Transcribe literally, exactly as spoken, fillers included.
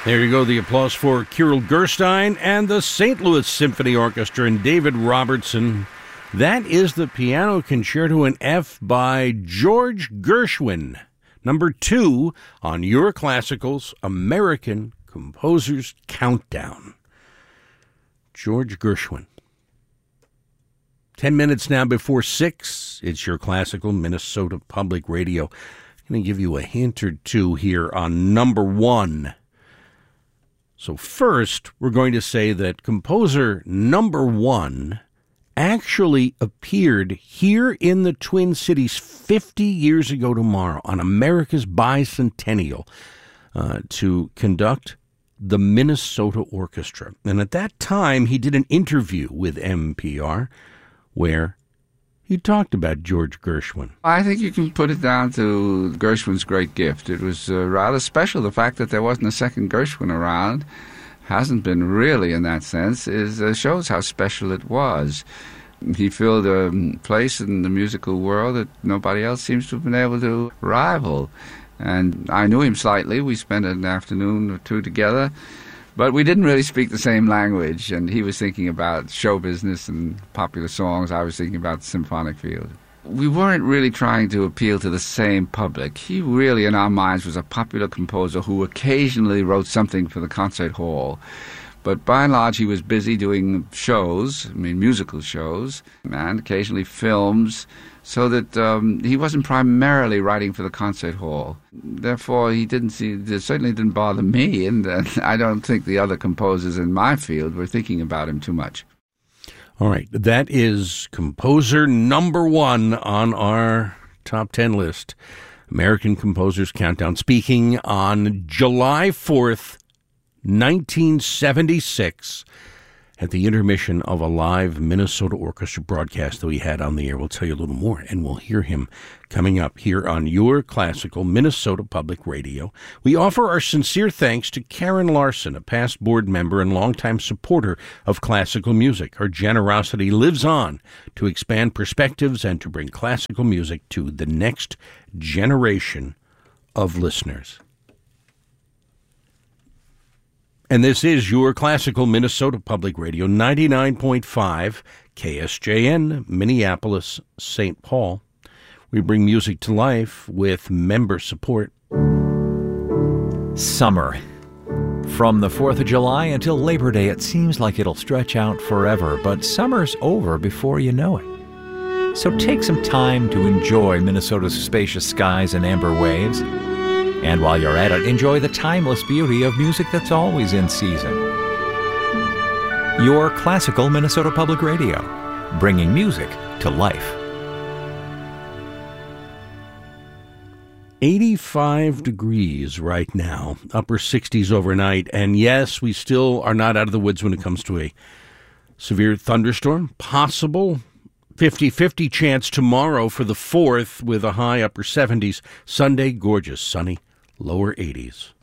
There you go, the applause for Kirill Gerstein and the Saint Louis Symphony Orchestra and David Robertson. That is the Piano Concerto in F by George Gershwin, number two on Your Classical's American Composers Countdown. George Gershwin. Ten minutes now before six. It's Your Classical Minnesota Public Radio. I'm going to give you a hint or two here on number one. So first, we're going to say that composer number one actually appeared here in the Twin Cities fifty years ago tomorrow on America's Bicentennial uh, to conduct the Minnesota Orchestra. And at that time, he did an interview with N P R where he talked about George Gershwin. I think you can put it down to Gershwin's great gift. It was uh, rather special. The fact that there wasn't a second Gershwin around, hasn't been really in that sense, is uh, shows how special it was. He filled a place in the musical world that nobody else seems to have been able to rival. And I knew him slightly. We spent an afternoon or two together. But we didn't really speak the same language, and he was thinking about show business and popular songs. I was thinking about the symphonic field. We weren't really trying to appeal to the same public. He really, in our minds, was a popular composer who occasionally wrote something for the concert hall. But by and large, he was busy doing shows, I mean musical shows, and occasionally films, so that um, he wasn't primarily writing for the concert hall. Therefore, he didn't see, it certainly didn't bother me, and uh, I don't think the other composers in my field were thinking about him too much. All right, that is composer number one on our top ten list, American Composers Countdown, speaking on July fourth, nineteen seventy-six, at the intermission of a live Minnesota Orchestra broadcast that we had on the air. We'll tell you a little more, and we'll hear him coming up here on Your Classical Minnesota Public Radio. We offer our sincere thanks to Karen Larson, a past board member and longtime supporter of classical music. Her generosity lives on to expand perspectives and to bring classical music to the next generation of listeners. And this is Your Classical Minnesota Public Radio, ninety-nine point five K S J N, Minneapolis, Saint Paul. We bring music to life with member support. Summer. From the fourth of July until Labor Day, it seems like it'll stretch out forever, but summer's over before you know it. So take some time to enjoy Minnesota's spacious skies and amber waves. And while you're at it, enjoy the timeless beauty of music that's always in season. Your Classical Minnesota Public Radio, bringing music to life. eighty-five degrees right now, upper sixties overnight. And yes, we still are not out of the woods when it comes to a severe thunderstorm. Possible fifty-fifty chance tomorrow for the fourth with a high upper seventies. Sunday, gorgeous, sunny, lower eighties.